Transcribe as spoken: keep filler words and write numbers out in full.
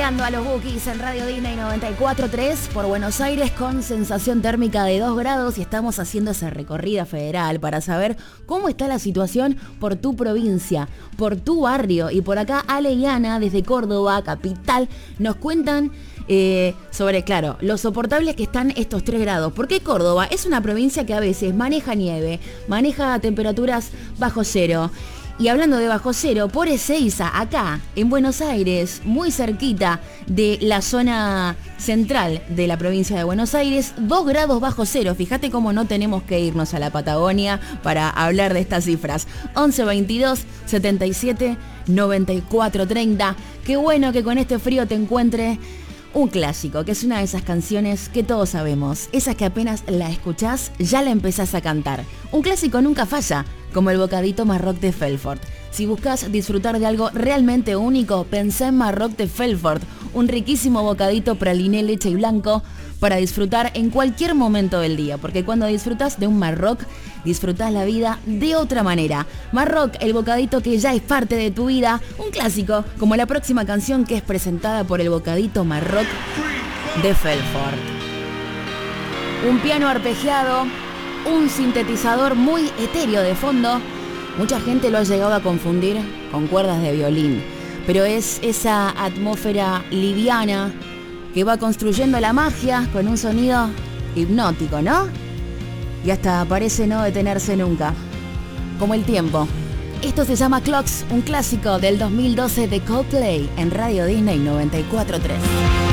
Paseando a los Bookies en Radio Disney noventa y cuatro punto tres por Buenos Aires con sensación térmica de dos grados y estamos haciendo esa recorrida federal para saber cómo está la situación por tu provincia, por tu barrio. Y por acá Ale y Ana desde Córdoba, capital, nos cuentan eh, sobre, claro, lo soportables que están estos tres grados. Porque Córdoba es una provincia que a veces maneja nieve, maneja temperaturas bajo cero. Y hablando de bajo cero, por Ezeiza, acá en Buenos Aires, muy cerquita de la zona central de la provincia de Buenos Aires, dos grados bajo cero. Fíjate cómo no tenemos que irnos a la Patagonia para hablar de estas cifras. once veintidós setenta y siete noventa y cuatro treinta. Qué bueno que con este frío te encuentre un clásico, que es una de esas canciones que todos sabemos. Esas que apenas la escuchás, ya la empezás a cantar. Un clásico nunca falla, como el bocadito Marroc de Felfort. Si buscas disfrutar de algo realmente único, pensá en Marroc de Felfort, un riquísimo bocadito praliné, leche y blanco para disfrutar en cualquier momento del día, porque cuando disfrutas de un Marroc, disfrutás la vida de otra manera. Marroc, el bocadito que ya es parte de tu vida, un clásico, como la próxima canción que es presentada por el bocadito Marroc de Felfort. Un piano arpegiado, un sintetizador muy etéreo de fondo. Mucha gente lo ha llegado a confundir con cuerdas de violín, pero es esa atmósfera liviana que va construyendo la magia con un sonido hipnótico, ¿no? Y hasta parece no detenerse nunca, como el tiempo. Esto se llama Clocks, un clásico del dos mil doce de Coldplay en Radio Disney noventa y cuatro punto tres.